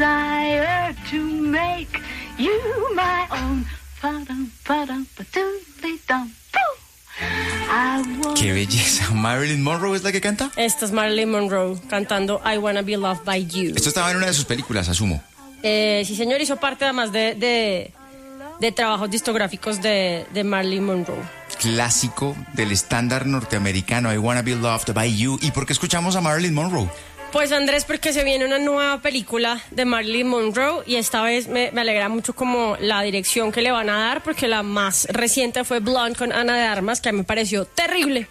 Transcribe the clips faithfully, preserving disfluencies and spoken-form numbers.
desire to make you my own. Ba-dum, ba-dum, ba-doodly-dum, boo. ¡Qué belleza! ¿Marilyn Monroe es la que canta? Esta es Marilyn Monroe cantando I Wanna Be Loved by You. Esto estaba en una de sus películas, asumo. Eh, sí, señor, hizo parte además de, de, de trabajos discográficos de, de Marilyn Monroe. Clásico del estándar norteamericano, I Wanna Be Loved by You. ¿Y por qué escuchamos a Marilyn Monroe? Pues Andrés, porque se viene una nueva película de Marilyn Monroe y esta vez me, me alegra mucho como la dirección que le van a dar, porque la más reciente fue Blonde con Ana de Armas, que a mí me pareció terrible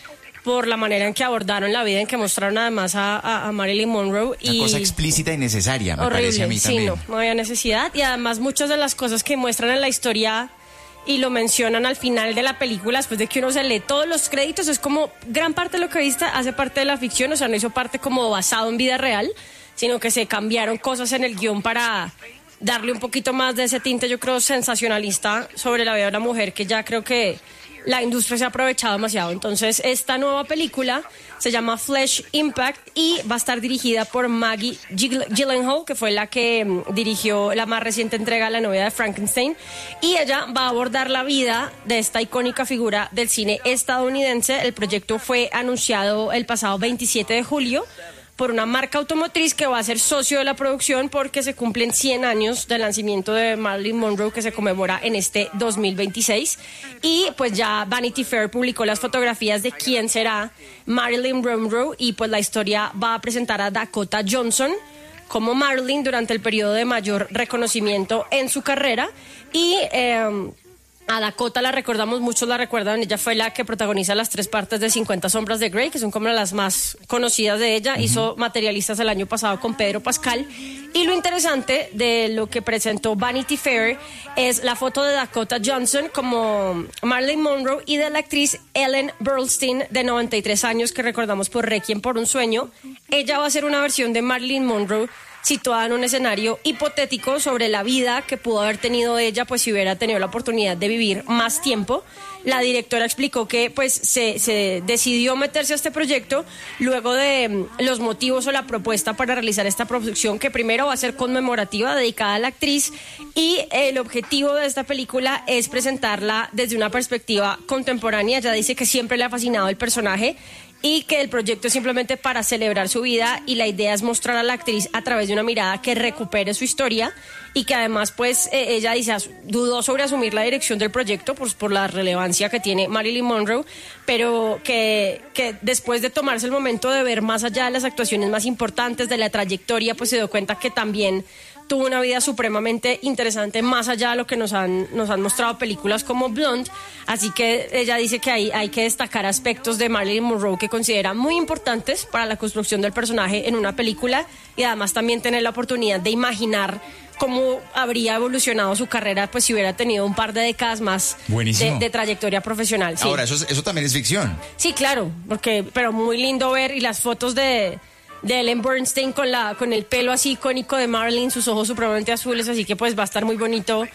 por la manera en que abordaron la vida, en que mostraron además a, a, a Marilyn Monroe. Una y cosa explícita y necesaria, me horrible, parece a mí sí, también. no, no había necesidad. Y además muchas de las cosas que muestran en la historia y lo mencionan al final de la película, después de que uno se lee todos los créditos, es como gran parte de lo que viste hace parte de la ficción, o sea, no hizo parte como basado en vida real, sino que se cambiaron cosas en el guión para darle un poquito más de ese tinte, yo creo, sensacionalista sobre la vida de una mujer, que ya creo que la industria se ha aprovechado demasiado. Entonces, esta nueva película se llama Flesh Impact y va a estar dirigida por Maggie Gyllenhaal, que fue la que um, dirigió la más reciente entrega, La novia de Frankenstein, y ella va a abordar la vida de esta icónica figura del cine estadounidense. El proyecto fue anunciado el pasado veintisiete de julio por una marca automotriz que va a ser socio de la producción, porque se cumplen cien años del nacimiento de Marilyn Monroe, que se conmemora en este dos mil veintiséis. Y pues ya Vanity Fair publicó las fotografías de quién será Marilyn Monroe, y pues la historia va a presentar a Dakota Johnson como Marilyn durante el periodo de mayor reconocimiento en su carrera. Y eh, a Dakota la recordamos, muchos la recuerdan, ella fue la que protagoniza las tres partes de cincuenta sombras de Grey, que son como las más conocidas de ella. Uh-huh. Hizo Materialistas el año pasado con Pedro Pascal. Y lo interesante de lo que presentó Vanity Fair es la foto de Dakota Johnson como Marilyn Monroe y de la actriz Ellen Burstyn, de noventa y tres años, que recordamos por Requiem por un sueño. Ella va a ser una versión de Marilyn Monroe situada en un escenario hipotético sobre la vida que pudo haber tenido ella, pues si hubiera tenido la oportunidad de vivir más tiempo. La directora explicó que pues se, se decidió meterse a este proyecto luego de um, los motivos o la propuesta para realizar esta producción, que primero va a ser conmemorativa, dedicada a la actriz, y el objetivo de esta película es presentarla desde una perspectiva contemporánea. Ella dice que siempre le ha fascinado el personaje y que el proyecto es simplemente para celebrar su vida, y la idea es mostrar a la actriz a través de una mirada que recupere su historia, y que además pues eh, ella dice, dudó sobre asumir la dirección del proyecto pues, por la relevancia que tiene Marilyn Monroe, pero que, que después de tomarse el momento de ver más allá de las actuaciones más importantes de la trayectoria, pues se dio cuenta que también tuvo una vida supremamente interesante, más allá de lo que nos han, nos han mostrado películas como Blonde. Así que ella dice que hay, hay que destacar aspectos de Marilyn Monroe que considera muy importantes para la construcción del personaje en una película, y además también tener la oportunidad de imaginar cómo habría evolucionado su carrera pues si hubiera tenido un par de décadas más de, de trayectoria profesional. Sí. Ahora, eso, eso también es ficción. Sí, claro, porque pero muy lindo ver, y las fotos de... de Ellen Burstyn con la con el pelo así icónico de Marilyn, sus ojos supremamente azules, así que pues va a estar muy bonito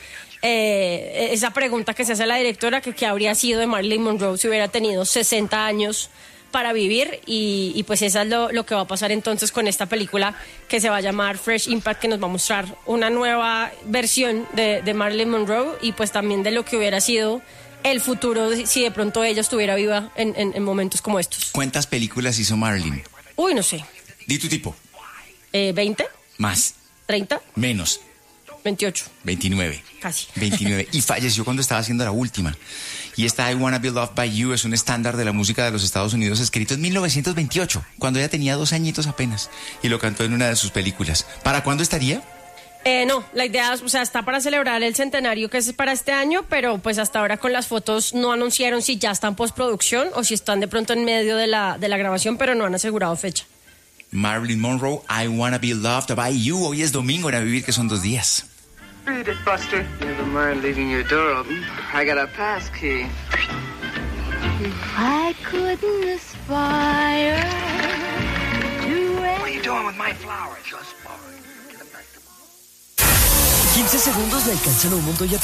eh, esa pregunta que se hace a la directora, que qué habría sido de Marilyn Monroe si hubiera tenido sesenta años para vivir, y, y pues eso es lo, lo que va a pasar entonces con esta película, que se va a llamar Fresh Impact, que nos va a mostrar una nueva versión de, de Marilyn Monroe, y pues también de lo que hubiera sido el futuro si de pronto ella estuviera viva en, en, en momentos como estos. ¿Cuántas películas hizo Marilyn? Uy, no sé. Di tu tipo. Eh, ¿veinte? Más. ¿treinta? Menos. veintiocho. veintinueve. Casi. veintinueve. Y falleció cuando estaba haciendo la última. Y esta I Wanna Be Loved by You es un estándar de la música de los Estados Unidos, escrito en mil novecientos veintiocho, cuando ella tenía dos añitos apenas, y lo cantó en una de sus películas. ¿Para cuándo estaría? Eh, no, la idea, o sea, está para celebrar el centenario, que es para este año, pero pues hasta ahora con las fotos no anunciaron si ya están en postproducción o si están de pronto en medio de la, de la grabación, pero no han asegurado fecha. Marilyn Monroe, I Wanna Be Loved by You. Hoy es domingo, en A Vivir, que son dos días. Read it, Buster. Never mind leaving your door open. I got a pass key. If I couldn't aspire to... What are you doing with my flowers? Just borrowing. quince segundos le alcanzan a un mundo ya